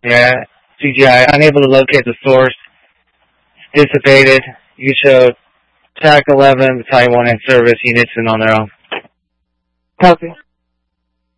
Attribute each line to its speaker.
Speaker 1: Yeah, CGI, unable to locate the source. Dissipated. You show TAC 11, Battalion 1 in service, units in on their own.
Speaker 2: Copy.